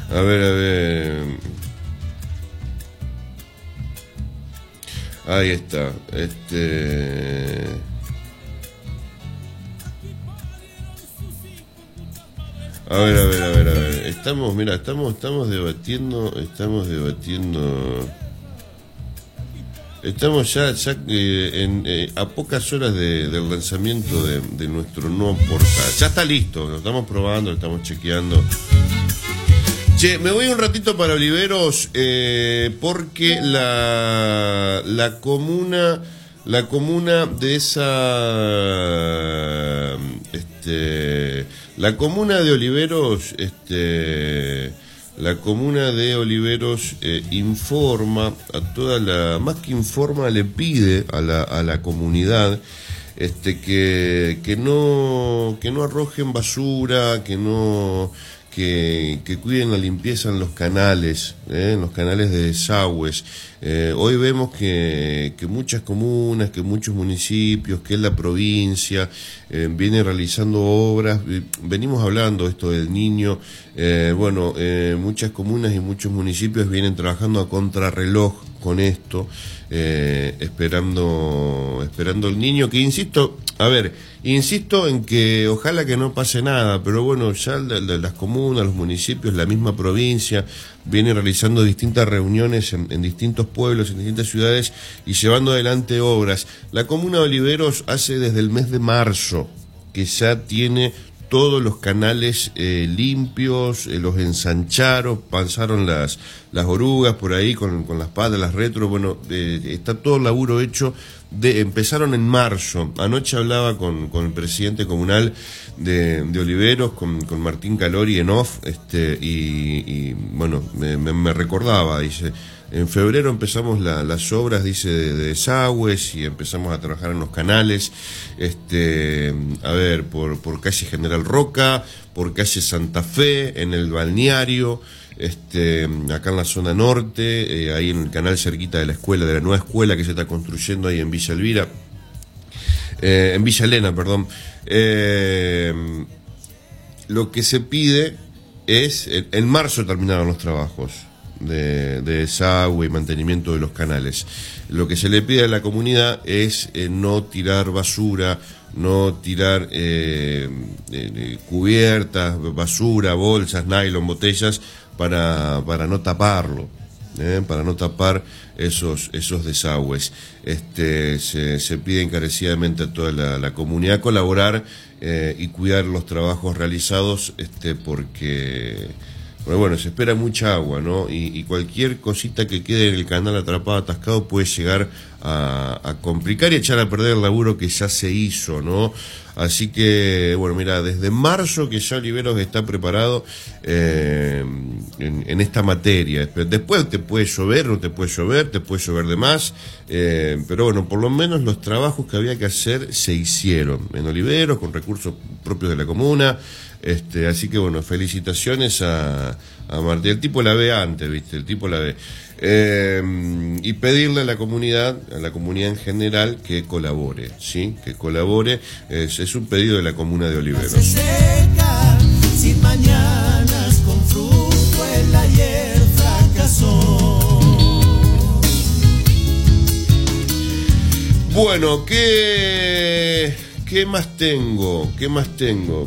A ver, a ver. Ahí está. A ver, a ver, a ver, a ver. Estamos debatiendo. Estamos ya a pocas horas del lanzamiento de nuestro nuevo portal. Ya está listo, lo estamos probando, lo estamos chequeando. Che, me voy un ratito para Oliveros porque la comuna de esa la comuna de Oliveros informa a toda más que informa, le pide a la comunidad que no arrojen basura, que cuiden la limpieza en los canales de desagües. Hoy vemos que muchas comunas, que muchos municipios, que la provincia viene realizando obras. Venimos hablando esto del Niño. Muchas comunas y muchos municipios vienen trabajando a contrarreloj con esto, esperando el Niño, que insisto en que ojalá que no pase nada, pero bueno, ya las comunas, los municipios, la misma provincia viene realizando distintas reuniones en distintos pueblos, en distintas ciudades y llevando adelante obras. La comuna de Oliveros hace desde el mes de marzo que ya tiene todos los canales limpios, los ensancharon, pasaron las orugas por ahí con las patas, las retros. Bueno, está todo el laburo hecho. Empezaron en marzo. Anoche hablaba con el presidente comunal de Oliveros, con Martín Calori en off, y bueno, me recordaba, dice, en febrero empezamos las obras, dice, de desagües, y empezamos a trabajar en los canales, por calle General Roca, por calle Santa Fe, en el balneario, acá en la zona norte, ahí en el canal cerquita de la nueva escuela que se está construyendo ahí en Villa Elvira, en Villa Elena, perdón. Lo que se pide es, en marzo terminaron los trabajos de desagüe y mantenimiento de los canales. Lo que se le pide a la comunidad es no tirar basura, no tirar cubiertas, basura, bolsas, nylon, botellas, para no taparlo, para no tapar esos desagües. Se pide encarecidamente a toda la comunidad colaborar y cuidar los trabajos realizados, porque bueno, se espera mucha agua, ¿no? Y cualquier cosita que quede en el canal atrapado, atascado, puede llegar a complicar y echar a perder el laburo que ya se hizo, ¿no? Así que, bueno, mira, desde marzo que ya Oliveros está preparado en esta materia. Después te puede llover, no te puede llover, te puede llover de más, pero bueno, por lo menos los trabajos que había que hacer se hicieron en Oliveros, con recursos propios de la comuna. Así que bueno, felicitaciones a Martín. El tipo la ve antes, ¿viste? El tipo la ve. Y pedirle a la comunidad en general, que colabore, ¿sí? Que colabore. Es un pedido de la comuna de Oliveros. Se seca, sin mañanas, con fruto el ayer fracasó. Bueno, ¿qué más tengo?